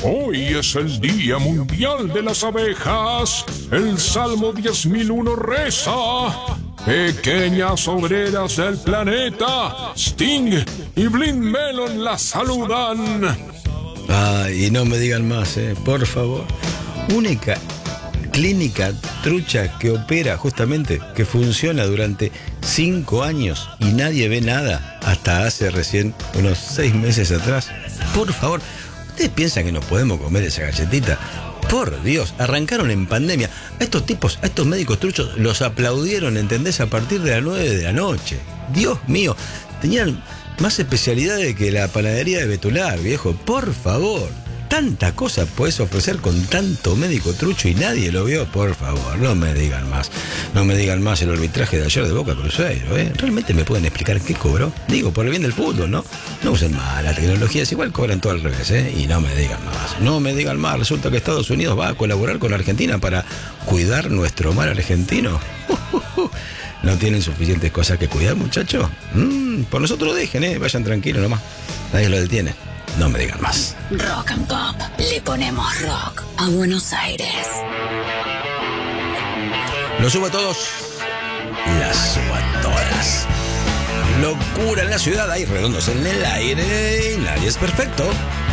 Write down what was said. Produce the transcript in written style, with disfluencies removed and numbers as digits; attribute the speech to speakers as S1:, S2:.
S1: Hoy es el Día Mundial de las Abejas. El Salmo 10.001 reza: pequeñas obreras del planeta, Sting y Blind Melon las saludan.
S2: Ay, y no me digan más, por favor. Única clínica trucha que opera justamente, que funciona durante 5 años y nadie ve nada hasta hace recién unos 6 meses atrás. Por favor, ¿ustedes piensan que no podemos comer esa galletita? Por Dios, arrancaron en pandemia. A estos tipos, a estos médicos truchos, los aplaudieron, ¿entendés? A partir de las 9 de la noche. Dios mío, tenían más especialidades que la panadería de Betular, viejo. Por favor, tanta cosa podés ofrecer con tanto médico trucho y nadie lo vio. Por favor, no me digan más. No me digan más el arbitraje de ayer de Boca Cruzeiro, ¿Realmente me pueden explicar qué cobró? Digo, por el bien del fútbol, ¿no? No usen más la tecnología, es igual, cobran todo al revés, Y no me digan más. No me digan más. Resulta que Estados Unidos va a colaborar con Argentina para cuidar nuestro mar argentino. ¿No tienen suficientes cosas que cuidar, muchachos? Por nosotros dejen, vayan tranquilos nomás. Nadie lo detiene. No me digan más.
S3: Rock and Pop. Le ponemos rock a Buenos Aires.
S2: Lo subo a todos. Las subo a todas. Locura en la ciudad. Hay redondos en el aire. Y nadie es perfecto.